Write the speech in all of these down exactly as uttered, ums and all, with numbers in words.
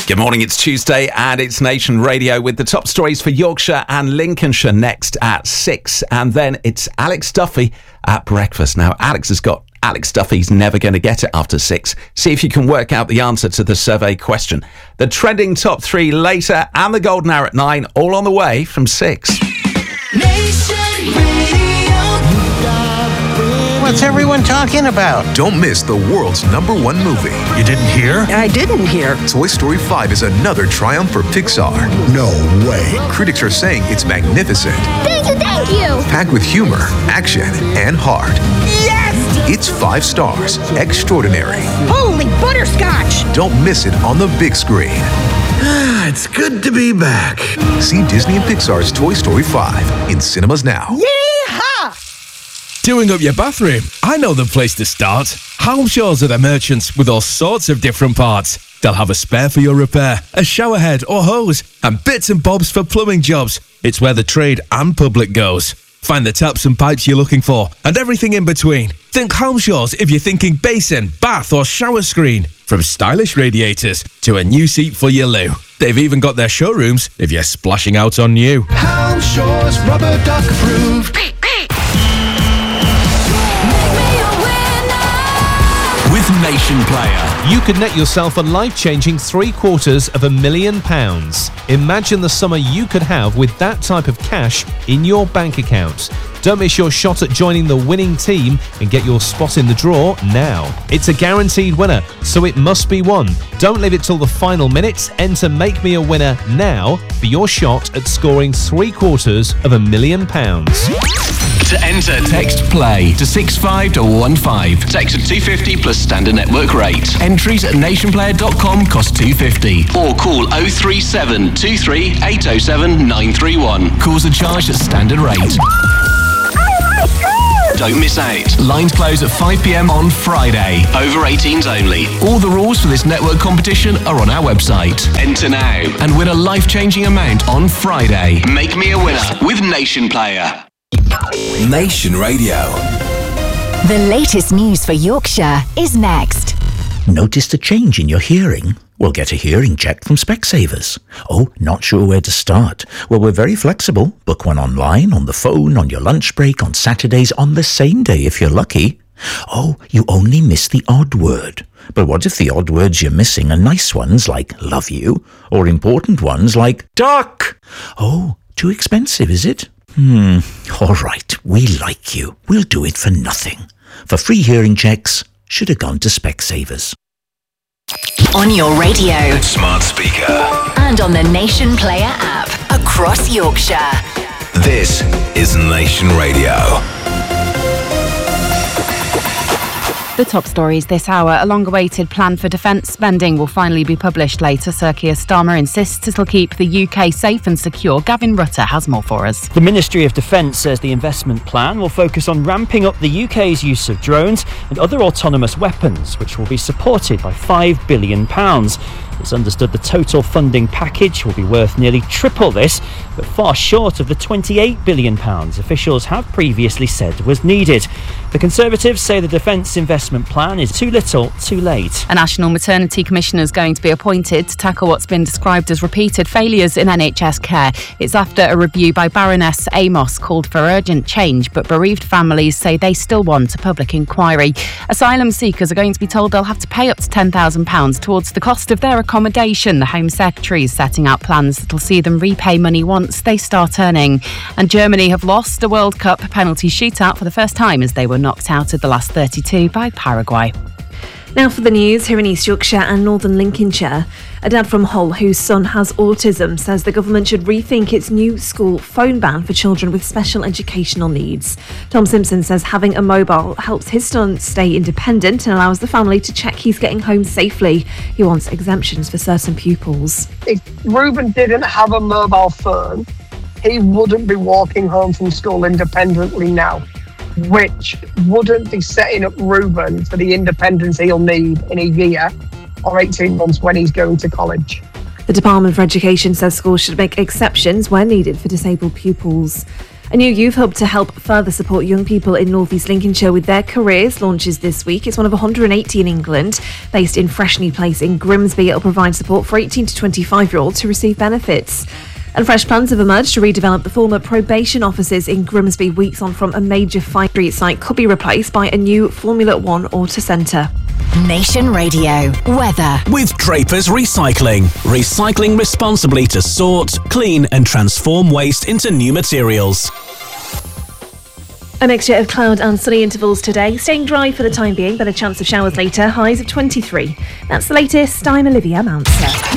Good morning, it's Tuesday and it's Nation Radio with the top stories for Yorkshire and Lincolnshire next at six. And then it's Alex Duffy at breakfast. Now, Alex has got Alex Duffy's Never Gonna Get It after six. See if you can work out the answer to the survey question. The trending top three later and the golden hour at nine, all on the way from six. Nation Radio. What's everyone talking about? Don't miss the world's number one movie. You didn't hear? I didn't hear. Toy Story five is another triumph for Pixar. No way. Critics are saying it's magnificent. Thank you, thank you. Packed with humor, action, and heart. Yes! It's five stars. Extraordinary. Holy butterscotch! Don't miss it on the big screen. It's good to be back. See Disney and Pixar's Toy Story five in cinemas now. Yeehaw! Doing up your bathroom? I know the place to start. Halmshaws are the merchants with all sorts of different parts. They'll have a spare for your repair, a shower head or hose, and bits and bobs for plumbing jobs. It's where the trade and public goes. Find the taps and pipes you're looking for, and everything in between. Think Halmshaws if you're thinking basin, bath or shower screen. From stylish radiators to a new seat for your loo. They've even got their showrooms if you're splashing out on new. Halmshaws rubber duck approved. With Nation Player, you could net yourself a life-changing three quarters of a million pounds. Imagine the summer you could have with that type of cash in your bank account. Don't miss your shot at joining the winning team and get your spot in the draw now. It's a guaranteed winner, so it must be won. Don't leave it till the final minutes. Enter Make Me a Winner now for your shot at scoring three quarters of a million pounds. To enter, text PLAY to six five one five. Text at two fifty plus standard network rate. Entries at nationplayer dot com cost two fifty. Or call oh three seven two three eight oh seven nine three one. Calls are charged at standard rate. Don't miss out. Lines close at five p.m. on Friday. Over eighteens only. All the rules for this network competition are on our website. Enter now and win a life-changing amount on Friday. Make me a winner with Nation Player. Nation Radio. The latest news for Yorkshire is next. Noticed a change in your hearing? Well, get a hearing check from Specsavers. Oh, not sure where to start? Well, we're very flexible. Book one online, on the phone, on your lunch break, on Saturdays, on the same day if you're lucky. Oh, you only miss the odd word. But what if the odd words you're missing are nice ones like love you, or important ones like duck? Oh, too expensive, is it? Hmm, all right, we like you. We'll do it for nothing. For free hearing checks, should have gone to Specsavers. On your radio. Smart speaker. And on the Nation Player app. Across Yorkshire. This is Nation Radio. The top stories this hour. A long-awaited plan for defence spending will finally be published later. Sir Keir Starmer insists it'll keep the U K safe and secure. Gavin Rutter has more for us. The Ministry of Defence says the investment plan will focus on ramping up the U K's use of drones and other autonomous weapons, which will be supported by five billion pounds. It's understood the total funding package will be worth nearly triple this, but far short of the twenty-eight billion pounds officials have previously said was needed. The Conservatives say the defence investment plan is too little, too late. A National Maternity Commissioner is going to be appointed to tackle what's been described as repeated failures in N H S care. It's after a review by Baroness Amos called for urgent change, but bereaved families say they still want a public inquiry. Asylum seekers are going to be told they'll have to pay up to ten thousand pounds towards the cost of their accommodation. The Home Secretary is setting out plans that'll see them repay money once they start earning. And Germany have lost a World Cup penalty shootout for the first time as they were knocked out of the last thirty-two by Paraguay. Now for the news here in East Yorkshire and Northern Lincolnshire. A dad from Hull whose son has autism says the government should rethink its new school phone ban for children with special educational needs. Tom Simpson says having a mobile helps his son stay independent and allows the family to check he's getting home safely. He wants exemptions for certain pupils. If Reuben didn't have a mobile phone, he wouldn't be walking home from school independently now, which wouldn't be setting up Reuben for the independence he'll need in a year or eighteen months when he's going to college. The Department for Education says schools should make exceptions where needed for disabled pupils. A new youth hub to help further support young people in North East Lincolnshire with their careers launches this week. It's one of one hundred eighty in England, based in Freshney Place in Grimsby. It'll provide support for eighteen to twenty-five-year-olds who receive benefits. And fresh plans have emerged to redevelop the former probation offices in Grimsby weeks on from a major Fine Street site could be replaced by a new Formula One Auto Centre. Nation Radio weather. With Draper's Recycling. Recycling responsibly to sort, clean and transform waste into new materials. A mixture of cloud and sunny intervals today, staying dry for the time being, but a chance of showers later, highs of twenty-three. That's the latest. I'm Olivia Mounser.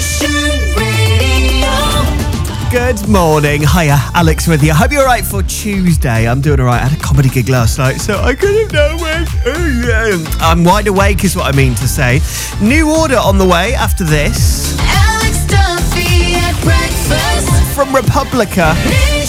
Good morning. Hiya, Alex with you. Hope you're alright for Tuesday. I'm doing alright. I had a comedy gig last night, so I couldn't know when. I'm wide awake, is what I mean to say. New order on the way after this. Alex Duffy at breakfast. From Republica.